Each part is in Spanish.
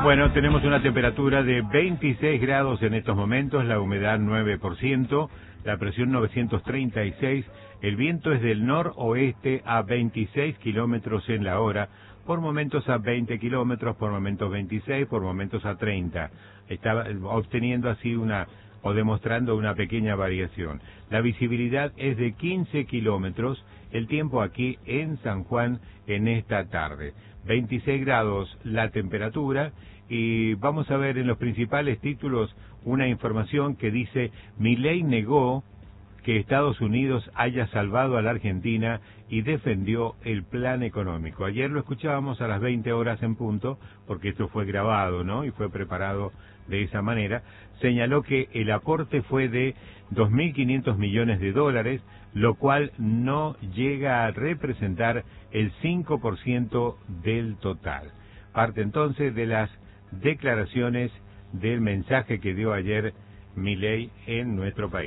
Bueno, tenemos una temperatura de 26 grados en estos momentos, la humedad 9%, la presión 936, el viento es del noroeste a 26 kilómetros en la hora, por momentos a 20 kilómetros, por momentos 26, por momentos a 30. Está obteniendo así demostrando una pequeña variación. La visibilidad es de 15 kilómetros, el tiempo aquí en San Juan en esta tarde. 26 grados la temperatura y vamos a ver en los principales títulos una información que dice: Milei negó que Estados Unidos haya salvado a la Argentina y defendió el plan económico. Ayer lo escuchábamos a las 20 horas en punto, porque esto fue grabado, ¿no? Y fue preparado de esa manera. Señaló que el aporte fue de 2.500 millones de dólares, lo cual no llega a representar el 5% del total. Parte entonces de las declaraciones del mensaje que dio ayer Milei en nuestro país.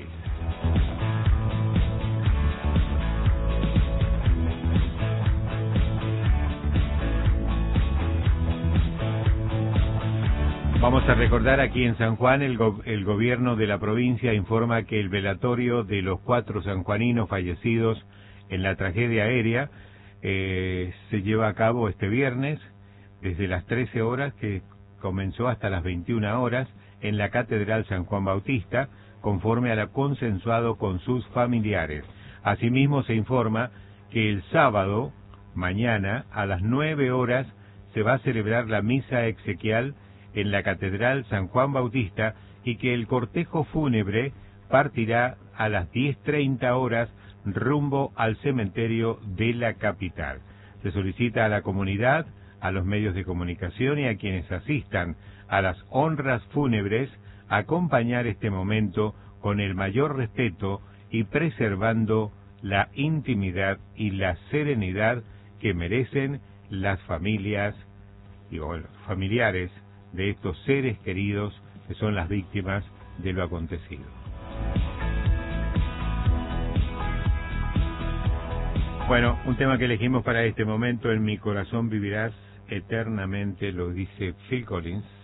Vamos a recordar aquí en San Juan, el gobierno de la provincia informa que el velatorio de los 4 sanjuaninos fallecidos en la tragedia aérea se lleva a cabo este viernes desde las 13 horas, que comenzó hasta las 21 horas, en la Catedral San Juan Bautista, conforme a lo consensuado con sus familiares. Asimismo se informa que el sábado, mañana, a las 9 horas, se va a celebrar la misa exequial en la Catedral San Juan Bautista y que el cortejo fúnebre partirá a las 10:30 horas rumbo al cementerio de la capital. Se solicita a la comunidad, a los medios de comunicación y a quienes asistan a las honras fúnebres acompañar este momento con el mayor respeto y preservando la intimidad y la serenidad que merecen las familias y los familiares de estos seres queridos que son las víctimas de lo acontecido. Bueno, un tema que elegimos para este momento: En mi corazón vivirás eternamente, lo dice Phil Collins.